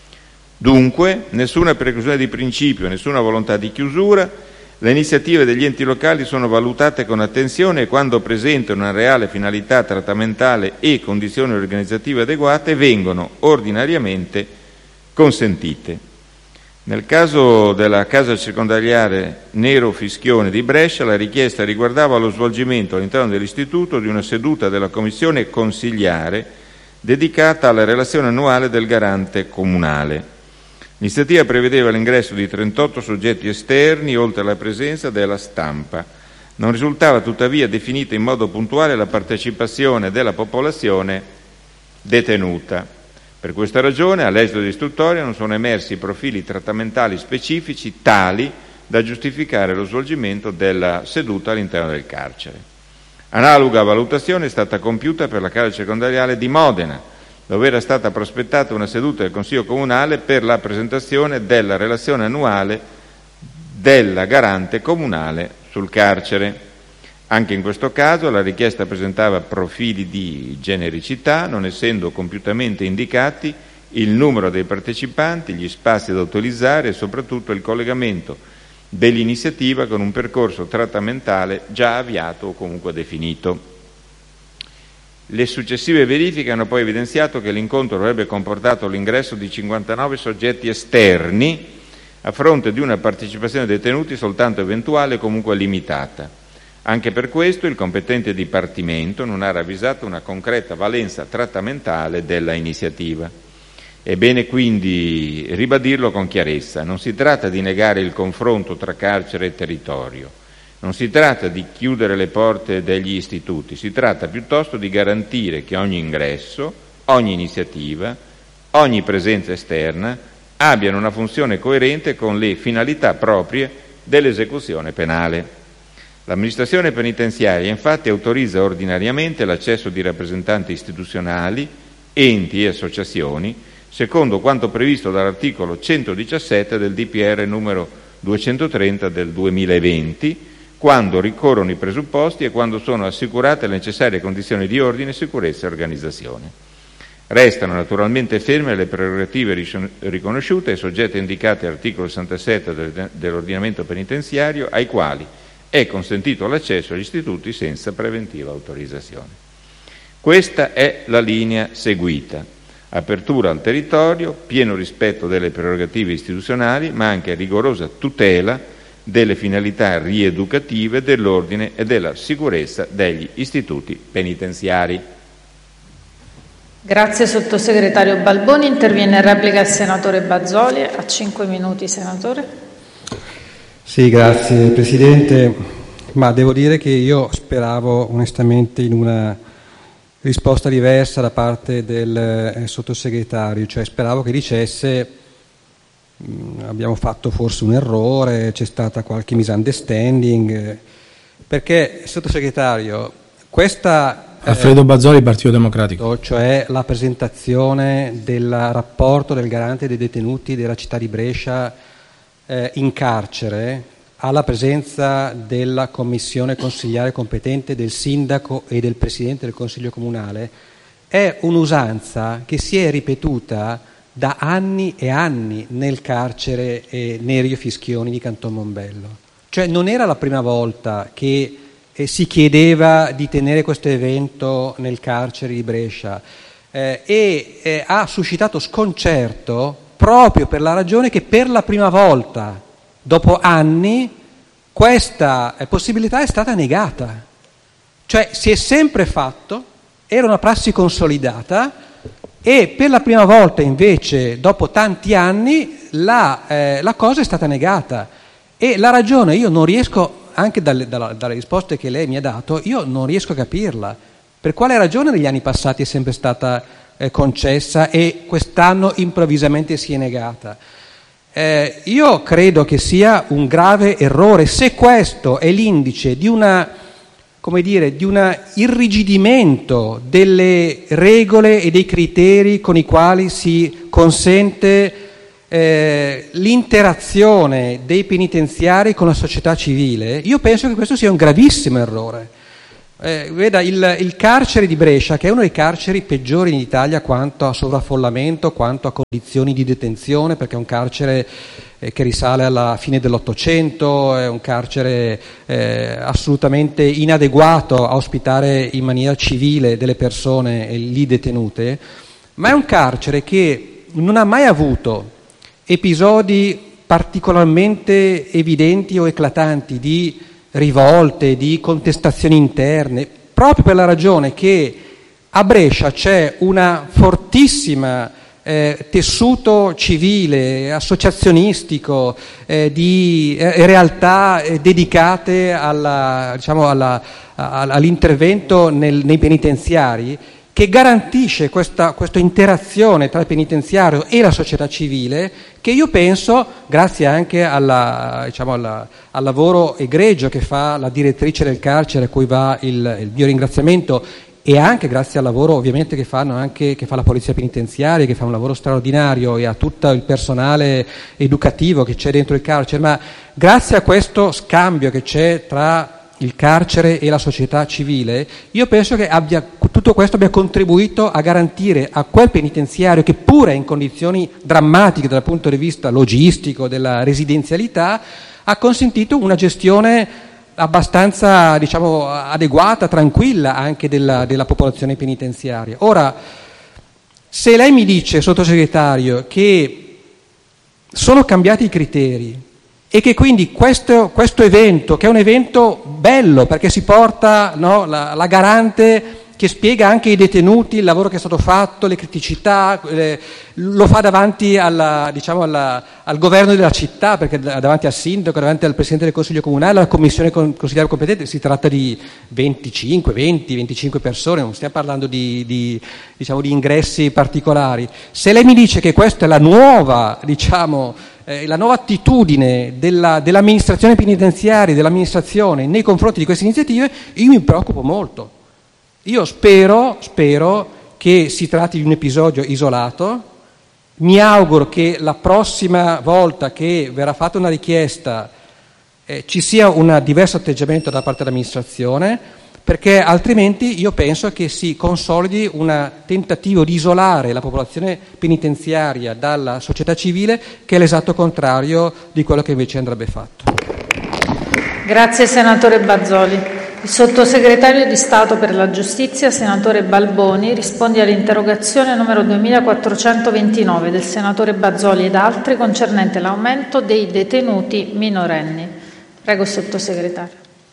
Dunque, nessuna preclusione di principio, nessuna volontà di chiusura. Le iniziative degli enti locali sono valutate con attenzione e quando presentano una reale finalità trattamentale e condizioni organizzative adeguate vengono ordinariamente consentite. Nel caso della casa circondariale Nero Fischione di Brescia, la richiesta riguardava lo svolgimento all'interno dell'istituto di una seduta della commissione consiliare dedicata alla relazione annuale del garante comunale. L'iniziativa prevedeva l'ingresso di trentotto soggetti esterni, oltre alla presenza della stampa. Non risultava tuttavia definita in modo puntuale la partecipazione della popolazione detenuta. Per questa ragione, all'esito dell'istruttoria, non sono emersi profili trattamentali specifici tali da giustificare lo svolgimento della seduta all'interno del carcere. Analoga valutazione è stata compiuta per la casa circondariale di Modena, dove era stata prospettata una seduta del Consiglio Comunale per la presentazione della relazione annuale della garante comunale sul carcere. Anche in questo caso la richiesta presentava profili di genericità, non essendo compiutamente indicati il numero dei partecipanti, gli spazi da utilizzare e soprattutto il collegamento dell'iniziativa con un percorso trattamentale già avviato o comunque definito. Le successive verifiche hanno poi evidenziato che l'incontro avrebbe comportato l'ingresso di cinquantanove soggetti esterni a fronte di una partecipazione dei detenuti soltanto eventuale e comunque limitata. Anche per questo il competente dipartimento non ha ravvisato una concreta valenza trattamentale della iniziativa. È bene quindi ribadirlo con chiarezza: non si tratta di negare il confronto tra carcere e territorio. Non si tratta di chiudere le porte degli istituti, si tratta piuttosto di garantire che ogni ingresso, ogni iniziativa, ogni presenza esterna abbiano una funzione coerente con le finalità proprie dell'esecuzione penale. L'amministrazione penitenziaria infatti autorizza ordinariamente l'accesso di rappresentanti istituzionali, enti e associazioni, secondo quanto previsto dall'articolo centodiciassette del D P R numero duecentotrenta del duemilaventi, quando ricorrono i presupposti e quando sono assicurate le necessarie condizioni di ordine, sicurezza e organizzazione. Restano naturalmente ferme le prerogative riconosciute ai soggetti indicati all'articolo sessantasette dell'ordinamento penitenziario, ai quali è consentito l'accesso agli istituti senza preventiva autorizzazione. Questa è la linea seguita: apertura al territorio, pieno rispetto delle prerogative istituzionali, ma anche rigorosa tutela delle finalità rieducative, dell'ordine e della sicurezza degli istituti penitenziari. Grazie sottosegretario Balboni. Interviene in replica il senatore Bazoli. A cinque minuti, senatore. Sì, grazie Presidente. Ma devo dire che io speravo onestamente in una risposta diversa da parte del eh, sottosegretario, cioè speravo che dicesse abbiamo fatto forse un errore, c'è stata qualche misunderstanding, perché sottosegretario, questa Alfredo Bazoli, Partito Democratico, cioè la presentazione del rapporto del garante dei detenuti della città di Brescia eh, in carcere, alla presenza della commissione consigliare competente, del sindaco e del presidente del consiglio comunale, è un'usanza che si è ripetuta da anni e anni nel carcere eh, Nerio Fischioni di Canton Mombello. Cioè non era la prima volta che eh, si chiedeva di tenere questo evento nel carcere di Brescia eh, e eh, ha suscitato sconcerto proprio per la ragione che per la prima volta dopo anni questa eh, possibilità è stata negata. Cioè si è sempre fatto, era una prassi consolidata, E per la prima volta invece, dopo tanti anni, la, eh, la cosa è stata negata. E la ragione io non riesco, anche dalle, dalle, dalle risposte che lei mi ha dato, io non riesco a capirla. Per quale ragione negli anni passati è sempre stata eh, concessa e quest'anno improvvisamente si è negata? Eh, io credo che sia un grave errore se questo è l'indice di una, come dire, di un irrigidimento delle regole e dei criteri con i quali si consente eh, l'interazione dei penitenziari con la società civile. Io penso che questo sia un gravissimo errore. Eh, veda, il, il carcere di Brescia, che è uno dei carceri peggiori in Italia quanto a sovraffollamento, quanto a condizioni di detenzione, perché è un carcere eh, che risale alla fine dell'Ottocento, è un carcere eh, assolutamente inadeguato a ospitare in maniera civile delle persone eh, lì detenute, ma è un carcere che non ha mai avuto episodi particolarmente evidenti o eclatanti di rivolte, di contestazioni interne, proprio per la ragione che a Brescia c'è una fortissima eh, tessuto civile, associazionistico, eh, di eh, realtà eh, dedicate alla, diciamo, alla, a, all'intervento nel, nei penitenziari, che garantisce questa, questa interazione tra il penitenziario e la società civile, che io penso, grazie anche alla, diciamo, alla, al lavoro egregio che fa la direttrice del carcere, a cui va il, il mio ringraziamento, e anche grazie al lavoro ovviamente che fanno anche, che fa la polizia penitenziaria, che fa un lavoro straordinario, e a tutto il personale educativo che c'è dentro il carcere, ma grazie a questo scambio che c'è tra il carcere e la società civile, io penso che abbia, tutto questo abbia contribuito a garantire a quel penitenziario, che pure è in condizioni drammatiche dal punto di vista logistico, della residenzialità, ha consentito una gestione abbastanza, diciamo, adeguata, tranquilla anche della, della popolazione penitenziaria. Ora, se lei mi dice, sottosegretario, che sono cambiati i criteri e che quindi questo, questo evento, che è un evento bello perché si porta, no, la, la garante che spiega anche ai detenuti il lavoro che è stato fatto, le criticità, eh, lo fa davanti alla, diciamo alla, al governo della città, perché davanti al sindaco, davanti al presidente del consiglio comunale, alla commissione consigliare competente, si tratta di venticinque, venti, venticinque persone, non stiamo parlando di, di, diciamo, di ingressi particolari. Se lei mi dice che questa è la nuova, diciamo, eh, la nuova attitudine della, dell'amministrazione penitenziaria, dell'amministrazione nei confronti di queste iniziative, io mi preoccupo molto. Io spero, spero che si tratti di un episodio isolato, mi auguro che la prossima volta che verrà fatta una richiesta eh, ci sia un diverso atteggiamento da parte dell'amministrazione, perché altrimenti io penso che si consolidi un tentativo di isolare la popolazione penitenziaria dalla società civile, che è l'esatto contrario di quello che invece andrebbe fatto. Grazie senatore Bazoli. Il sottosegretario di Stato per la Giustizia, senatore Balboni, risponde all'interrogazione numero duemilaquattrocentoventinove del senatore Bazoli ed altri concernente l'aumento dei detenuti minorenni. Prego, sottosegretario.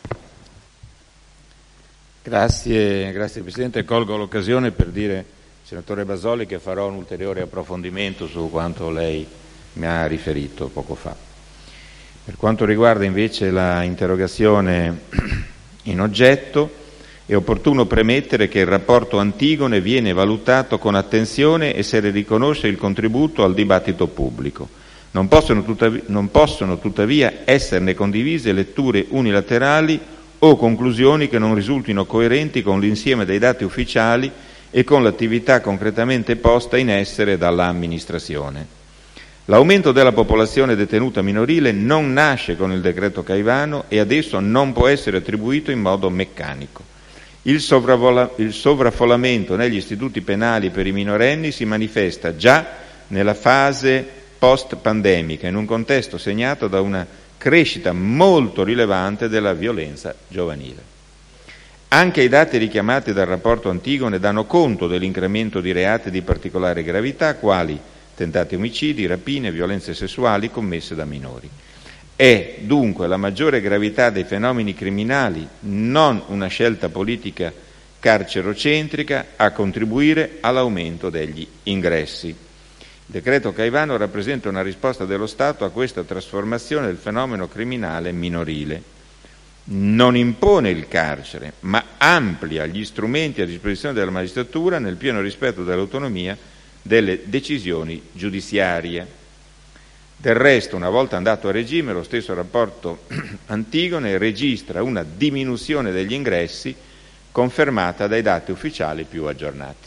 Grazie, grazie Presidente. Colgo l'occasione per dire, senatore Bazoli, che farò un ulteriore approfondimento su quanto lei mi ha riferito poco fa. Per quanto riguarda invece la interrogazione in oggetto, è opportuno premettere che il rapporto Antigone viene valutato con attenzione e se ne riconosce il contributo al dibattito pubblico. Non possono tuttavia, non possono tuttavia esserne condivise letture unilaterali o conclusioni che non risultino coerenti con l'insieme dei dati ufficiali e con l'attività concretamente posta in essere dall'amministrazione. L'aumento della popolazione detenuta minorile non nasce con il decreto Caivano e adesso non può essere attribuito in modo meccanico. Il, il sovraffollamento negli istituti penali per i minorenni si manifesta già nella fase post-pandemica, in un contesto segnato da una crescita molto rilevante della violenza giovanile. Anche i dati richiamati dal rapporto Antigone danno conto dell'incremento di reati di particolare gravità, quali tentati omicidi, rapine, violenze sessuali commesse da minori. È dunque la maggiore gravità dei fenomeni criminali non una scelta politica carcerocentrica a contribuire all'aumento degli ingressi. Il decreto Caivano rappresenta una risposta dello Stato a questa trasformazione del fenomeno criminale minorile. Non impone il carcere, ma amplia gli strumenti a disposizione della magistratura nel pieno rispetto dell'autonomia delle decisioni giudiziarie. Del resto, una volta andato a regime, lo stesso rapporto Antigone registra una diminuzione degli ingressi confermata dai dati ufficiali più aggiornati.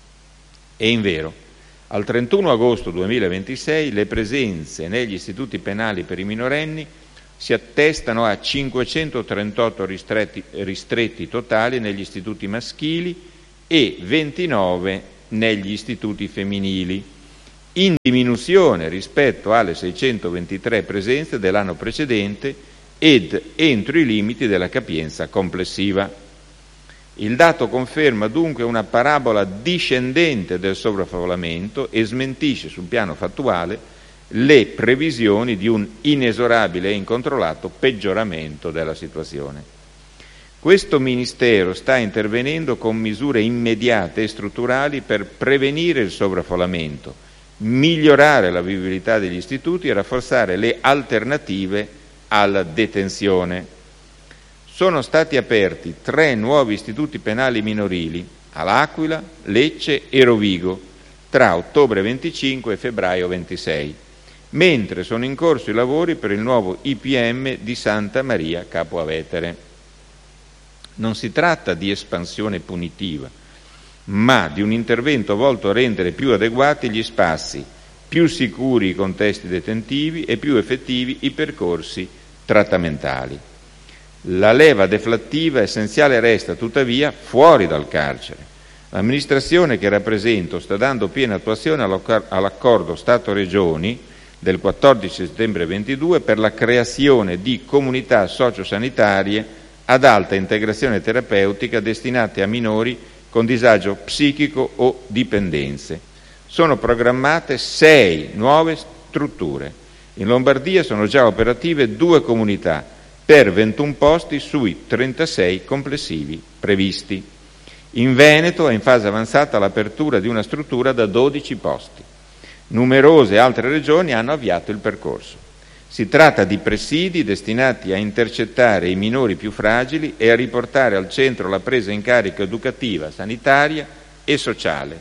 E invero, al trentuno agosto duemilaventisei le presenze negli istituti penali per i minorenni si attestano a cinquecentotrentotto ristretti, ristretti totali negli istituti maschili e ventinove negli istituti femminili, in diminuzione rispetto alle seicentoventitré presenze dell'anno precedente ed entro i limiti della capienza complessiva. Il dato conferma dunque una parabola discendente del sovraffollamento e smentisce sul piano fattuale le previsioni di un inesorabile e incontrollato peggioramento della situazione. Questo Ministero sta intervenendo con misure immediate e strutturali per prevenire il sovraffollamento, migliorare la vivibilità degli istituti e rafforzare le alternative alla detenzione. Sono stati aperti tre nuovi istituti penali minorili a L'Aquila, Lecce e Rovigo tra ottobre venticinque e febbraio ventisei, mentre sono in corso i lavori per il nuovo I P M di Santa Maria Capua Vetere. Non si tratta di espansione punitiva, ma di un intervento volto a rendere più adeguati gli spazi, più sicuri i contesti detentivi e più effettivi i percorsi trattamentali. La leva deflattiva essenziale resta tuttavia fuori dal carcere. L'amministrazione che rappresento sta dando piena attuazione all'accordo Stato-Regioni del quattordici settembre ventidue per la creazione di comunità sociosanitarie ad alta integrazione terapeutica destinate a minori con disagio psichico o dipendenze. Sono programmate sei nuove strutture. In Lombardia sono già operative due comunità per ventuno posti sui trentasei complessivi previsti. In Veneto è in fase avanzata l'apertura di una struttura da dodici posti. Numerose altre regioni hanno avviato il percorso. Si tratta di presidi destinati a intercettare i minori più fragili e a riportare al centro la presa in carico educativa, sanitaria e sociale.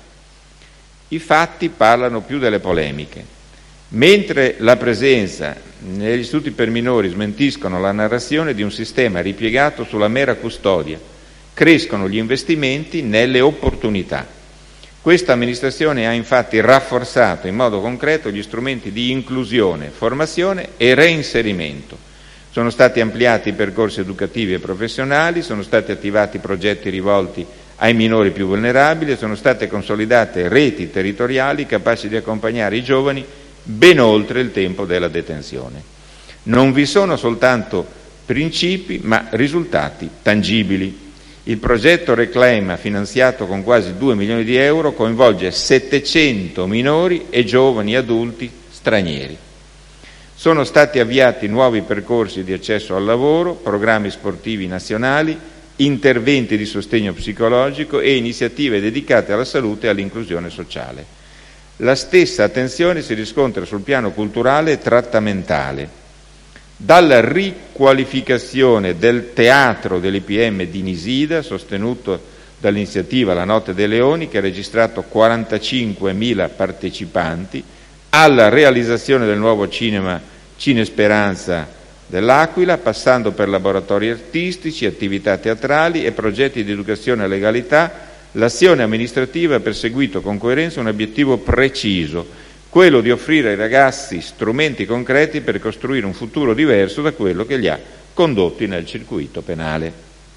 I fatti parlano più delle polemiche. Mentre la presenza negli istituti per minori smentiscono la narrazione di un sistema ripiegato sulla mera custodia, crescono gli investimenti nelle opportunità. Questa amministrazione ha infatti rafforzato in modo concreto gli strumenti di inclusione, formazione e reinserimento. Sono stati ampliati i percorsi educativi e professionali, sono stati attivati progetti rivolti ai minori più vulnerabili e sono state consolidate reti territoriali capaci di accompagnare i giovani ben oltre il tempo della detenzione. Non vi sono soltanto principi, ma risultati tangibili. Il progetto Reclaima, finanziato con quasi due milioni di euro, coinvolge settecento minori e giovani adulti stranieri. Sono stati avviati nuovi percorsi di accesso al lavoro, programmi sportivi nazionali, interventi di sostegno psicologico e iniziative dedicate alla salute e all'inclusione sociale. La stessa attenzione si riscontra sul piano culturale e trattamentale. Dalla riqualificazione del teatro dell'I P M di Nisida, sostenuto dall'iniziativa La Notte dei Leoni, che ha registrato quarantacinquemila partecipanti, alla realizzazione del nuovo cinema Cinesperanza dell'Aquila, passando per laboratori artistici, attività teatrali e progetti di educazione alla legalità, l'azione amministrativa ha perseguito con coerenza un obiettivo preciso, quello di offrire ai ragazzi strumenti concreti per costruire un futuro diverso da quello che li ha condotti nel circuito penale.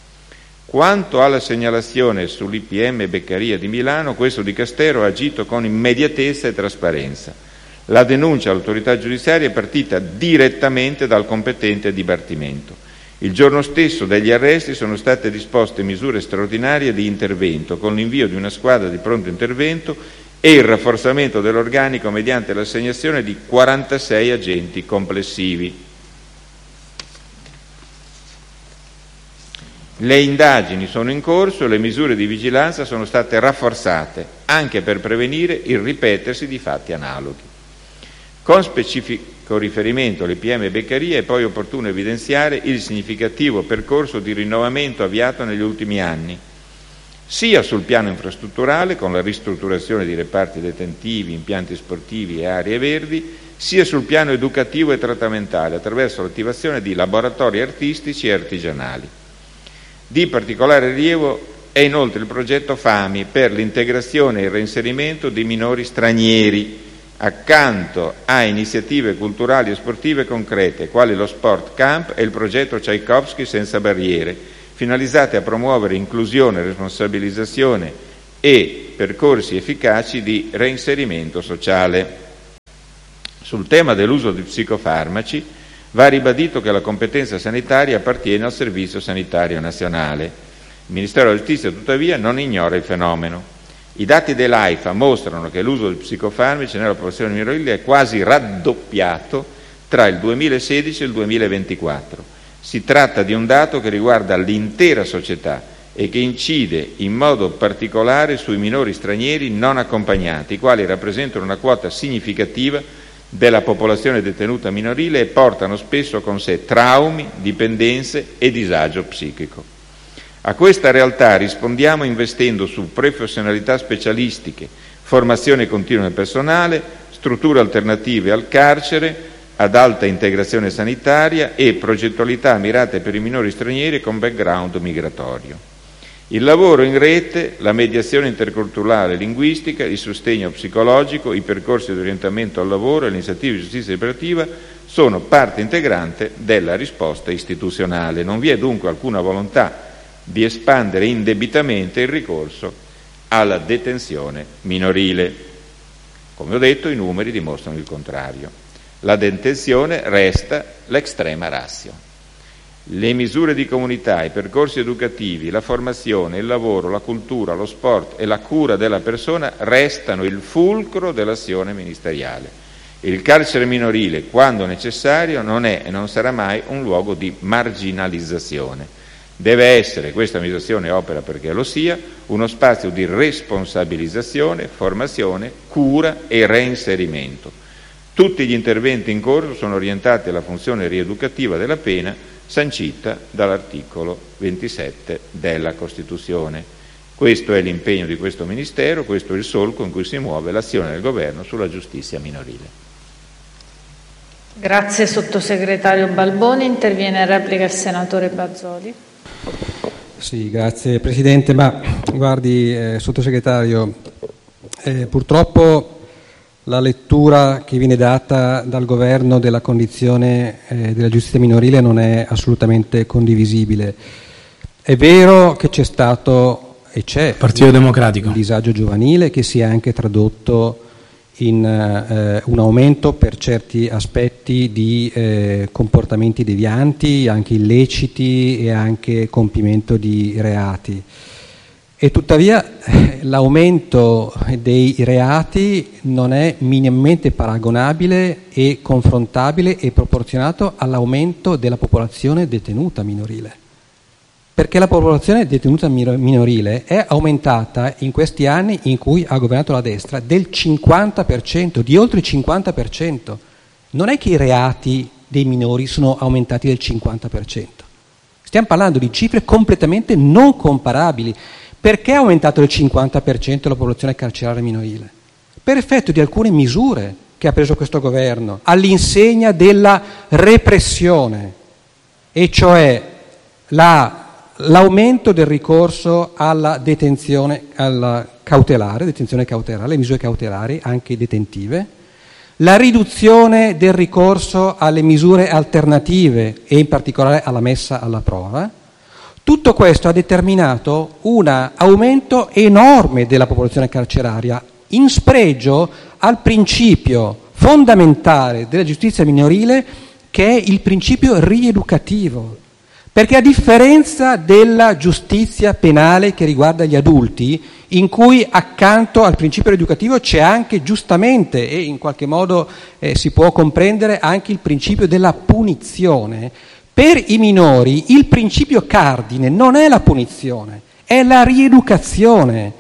Quanto alla segnalazione sull'I P M Beccaria di Milano, questo Dicastero ha agito con immediatezza e trasparenza. La denuncia all'autorità giudiziaria è partita direttamente dal competente dipartimento. Il giorno stesso degli arresti sono state disposte misure straordinarie di intervento con l'invio di una squadra di pronto intervento e il rafforzamento dell'organico mediante l'assegnazione di quarantasei agenti complessivi. Le indagini sono in corso e le misure di vigilanza sono state rafforzate anche per prevenire il ripetersi di fatti analoghi. Con specifico riferimento alle P M Beccaria è poi opportuno evidenziare il significativo percorso di rinnovamento avviato negli ultimi anni, sia sul piano infrastrutturale con la ristrutturazione di reparti detentivi, impianti sportivi e aree verdi, sia sul piano educativo e trattamentale attraverso l'attivazione di laboratori artistici e artigianali. Di particolare rilievo è inoltre il progetto FAMI per l'integrazione e il reinserimento di minori stranieri, accanto a iniziative culturali e sportive concrete, quali lo Sport Camp e il progetto Tchaikovsky Senza Barriere, finalizzate a promuovere inclusione, responsabilizzazione e percorsi efficaci di reinserimento sociale. Sul tema dell'uso di psicofarmaci va ribadito che la competenza sanitaria appartiene al Servizio Sanitario Nazionale. Il Ministero della Giustizia, tuttavia, non ignora il fenomeno. I dati dell'AIFA mostrano che l'uso di psicofarmaci nella popolazione minorile è quasi raddoppiato tra il duemilasedici e il duemilaventiquattro. Si tratta di un dato che riguarda l'intera società e che incide in modo particolare sui minori stranieri non accompagnati, i quali rappresentano una quota significativa della popolazione detenuta minorile e portano spesso con sé traumi, dipendenze e disagio psichico. A questa realtà rispondiamo investendo su professionalità specialistiche, formazione continua del personale, strutture alternative al carcere, ad alta integrazione sanitaria e progettualità mirate per i minori stranieri con background migratorio. Il lavoro in rete, la mediazione interculturale e linguistica, il sostegno psicologico, i percorsi di orientamento al lavoro e le iniziative di giustizia riparativa sono parte integrante della risposta istituzionale. Non vi è dunque alcuna volontà di espandere indebitamente il ricorso alla detenzione minorile. Come ho detto, i numeri dimostrano il contrario. La detenzione resta l'extrema ratio. Le misure di comunità, i percorsi educativi, la formazione, il lavoro, la cultura, lo sport e la cura della persona restano il fulcro dell'azione ministeriale. Il carcere minorile, quando necessario, non è e non sarà mai un luogo di marginalizzazione. Deve essere, questa amministrazione opera perché lo sia, uno spazio di responsabilizzazione, formazione, cura e reinserimento. Tutti gli interventi in corso sono orientati alla funzione rieducativa della pena sancita dall'articolo ventisette della Costituzione. Questo è l'impegno di questo Ministero, questo è il solco in cui si muove l'azione del Governo sulla giustizia minorile. Grazie Sottosegretario Balboni. Interviene in replica il Senatore Bazoli. Sì, grazie Presidente. Ma guardi, eh, Sottosegretario, eh, purtroppo la lettura che viene data dal Governo della condizione eh, della giustizia minorile non è assolutamente condivisibile. È vero che c'è stato e c'è Partito Democratico un disagio giovanile che si è anche tradotto in eh, un aumento per certi aspetti di eh, comportamenti devianti, anche illeciti e anche compimento di reati. E tuttavia eh, l'aumento dei reati non è minimamente paragonabile e confrontabile e proporzionato all'aumento della popolazione detenuta minorile. Perché la popolazione detenuta minorile è aumentata in questi anni in cui ha governato la destra del cinquanta per cento, di oltre il cinquanta per cento. Non è che i reati dei minori sono aumentati del cinquanta per cento. Stiamo parlando di cifre completamente non comparabili. Perché è aumentato del cinquanta per cento la popolazione carceraria minorile? Per effetto di alcune misure che ha preso questo governo, all'insegna della repressione, e cioè la, l'aumento del ricorso alla detenzione alla cautelare, detenzione cautelare, le misure cautelari, anche detentive, la riduzione del ricorso alle misure alternative e in particolare alla messa alla prova. Tutto questo ha determinato un aumento enorme della popolazione carceraria, in spregio al principio fondamentale della giustizia minorile, che è il principio rieducativo. Perché a differenza della giustizia penale che riguarda gli adulti, in cui accanto al principio rieducativo c'è anche giustamente, e in qualche modo eh, si può comprendere, anche il principio della punizione, Per i minori il principio cardine non è la punizione, è la rieducazione,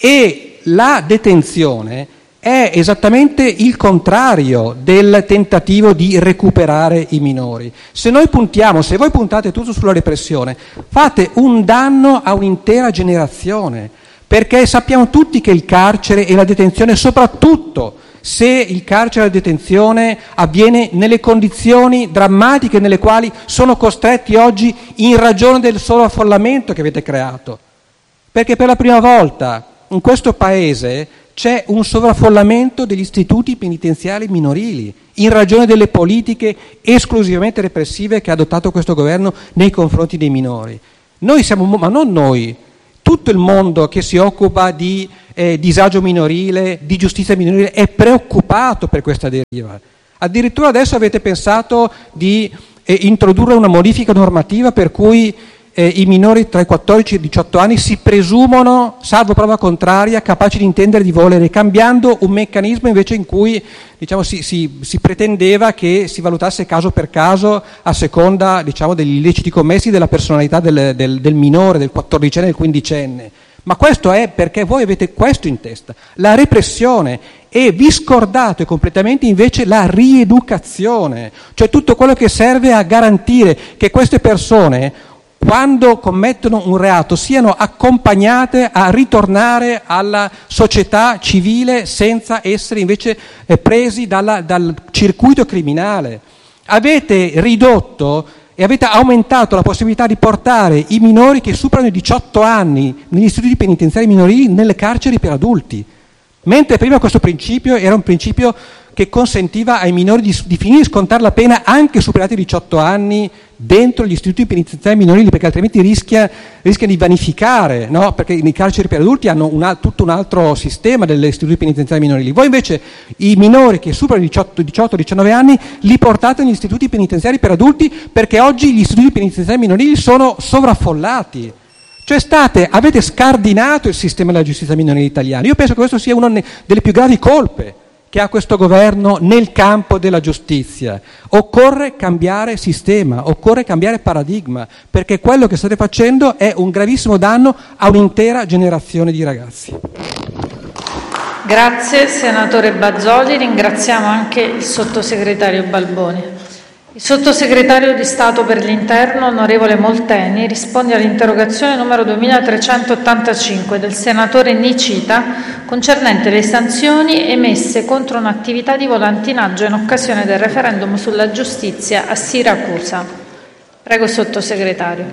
e la detenzione è esattamente il contrario del tentativo di recuperare i minori. Se noi puntiamo, se voi puntate tutto sulla repressione, fate un danno a un'intera generazione, perché sappiamo tutti che il carcere e la detenzione, soprattutto se il carcere e la detenzione avviene nelle condizioni drammatiche nelle quali sono costretti oggi in ragione del sovraffollamento che avete creato. Perché per la prima volta in questo Paese c'è un sovraffollamento degli istituti penitenziari minorili in ragione delle politiche esclusivamente repressive che ha adottato questo governo nei confronti dei minori. Noi siamo, ma non noi, tutto il mondo che si occupa di eh, disagio minorile, di giustizia minorile, è preoccupato per questa deriva. Addirittura adesso avete pensato di eh, introdurre una modifica normativa per cui eh, i minori tra i quattordici e i diciotto anni si presumono, salvo prova contraria, capaci di intendere e di volere, cambiando un meccanismo invece in cui diciamo, si, si, si pretendeva che si valutasse caso per caso a seconda diciamo, degli illeciti commessi, della personalità del, del, del minore, del quattordicenne e del quindicenne. Ma questo è perché voi avete questo in testa, la repressione, e vi scordate completamente invece la rieducazione, cioè tutto quello che serve a garantire che queste persone, quando commettono un reato, siano accompagnate a ritornare alla società civile senza essere invece presi dalla, dal circuito criminale. Avete ridotto e avete aumentato la possibilità di portare i minori che superano i diciotto anni negli istituti penitenziari minorili nelle carceri per adulti, mentre prima questo principio era un principio che consentiva ai minori di, di finire di scontare la pena anche superati i diciotto anni dentro gli istituti penitenziari minorili, perché altrimenti rischia, rischia di vanificare, no? Perché i carceri per adulti hanno una, tutto un altro sistema degli istituti penitenziari minorili. Voi invece i minori che superano i diciotto diciannove anni li portate negli istituti penitenziari per adulti, perché oggi gli istituti penitenziari minorili sono sovraffollati. Cioè state, avete scardinato il sistema della giustizia minorile italiana. Io penso che questo sia una delle più gravi colpe che ha questo governo nel campo della giustizia. Occorre cambiare sistema, occorre cambiare paradigma, perché quello che state facendo è un gravissimo danno a un'intera generazione di ragazzi. Grazie senatore Bazoli, ringraziamo anche il sottosegretario Balboni. Il sottosegretario di Stato per l'Interno, onorevole Molteni, risponde all'interrogazione numero duemilatrecentottantacinque del senatore Nicita concernente le sanzioni emesse contro un'attività di volantinaggio in occasione del referendum sulla giustizia a Siracusa. Prego, sottosegretario.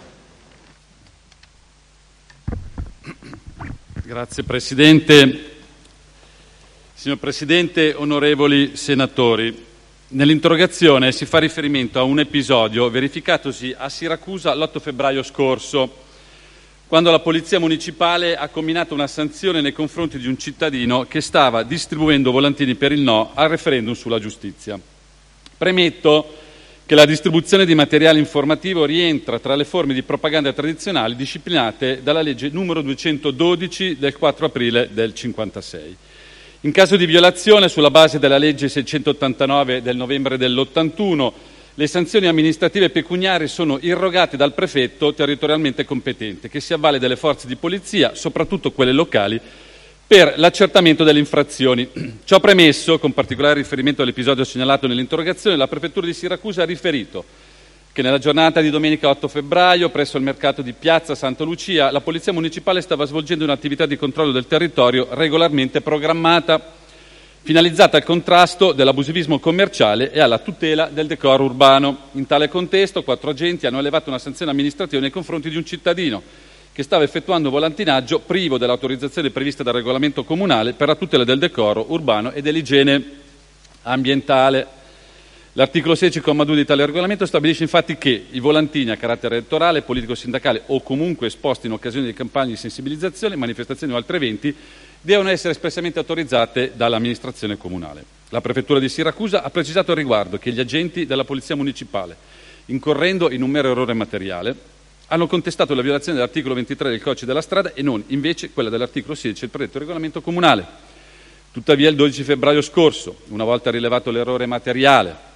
Grazie Presidente. Signor Presidente, onorevoli senatori, nell'interrogazione si fa riferimento a un episodio verificatosi a Siracusa l'otto febbraio scorso, quando la Polizia Municipale ha comminato una sanzione nei confronti di un cittadino che stava distribuendo volantini per il no al referendum sulla giustizia. Premetto che la distribuzione di materiale informativo rientra tra le forme di propaganda tradizionali disciplinate dalla legge numero duecentododici del quattro aprile del cinquantasei. In caso di violazione, sulla base della legge seicentottantanove del novembre dell'ottantuno, le sanzioni amministrative pecuniarie sono irrogate dal prefetto territorialmente competente, che si avvale delle forze di polizia, soprattutto quelle locali, per l'accertamento delle infrazioni. Ciò premesso, con particolare riferimento all'episodio segnalato nell'interrogazione, la Prefettura di Siracusa ha riferito che nella giornata di domenica otto febbraio, presso il mercato di Piazza Santa Lucia, la Polizia Municipale stava svolgendo un'attività di controllo del territorio regolarmente programmata, finalizzata al contrasto dell'abusivismo commerciale e alla tutela del decoro urbano. In tale contesto, quattro agenti hanno elevato una sanzione amministrativa nei confronti di un cittadino che stava effettuando volantinaggio privo dell'autorizzazione prevista dal regolamento comunale per la tutela del decoro urbano e dell'igiene ambientale. L'articolo sedici, comma due di tale regolamento stabilisce infatti che i volantini a carattere elettorale, politico-sindacale o comunque esposti in occasione di campagne di sensibilizzazione, manifestazioni o altri eventi devono essere espressamente autorizzate dall'amministrazione comunale. La Prefettura di Siracusa ha precisato al riguardo che gli agenti della Polizia Municipale, incorrendo in un mero errore materiale, hanno contestato la violazione dell'articolo ventitré del Codice della Strada e non invece quella dell'articolo sedici del predetto regolamento comunale. Tuttavia il dodici febbraio scorso, una volta rilevato l'errore materiale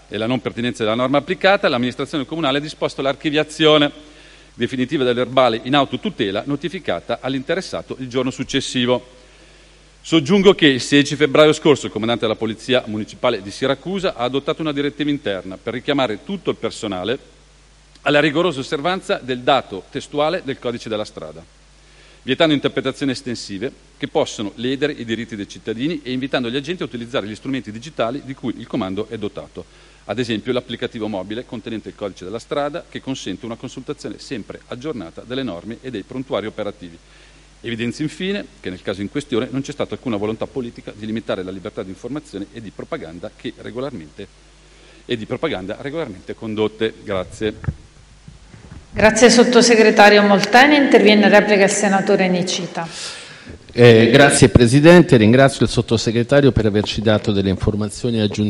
e la non pertinenza della norma applicata, l'amministrazione comunale ha disposto l'archiviazione definitiva del verbale in autotutela notificata all'interessato il giorno successivo. Soggiungo che il sedici febbraio scorso il comandante della Polizia Municipale di Siracusa ha adottato una direttiva interna per richiamare tutto il personale alla rigorosa osservanza del dato testuale del codice della strada, vietando interpretazioni estensive che possono ledere i diritti dei cittadini e invitando gli agenti a utilizzare gli strumenti digitali di cui il comando è dotato, ad esempio l'applicativo mobile contenente il codice della strada che consente una consultazione sempre aggiornata delle norme e dei prontuari operativi. Evidenzio infine che nel caso in questione non c'è stata alcuna volontà politica di limitare la libertà di informazione e di propaganda che regolarmente e di propaganda regolarmente condotte. Grazie. Grazie sottosegretario Molteni. Interviene in replica il senatore Nicita. Eh, grazie Presidente, ringrazio il sottosegretario per averci dato delle informazioni aggiuntive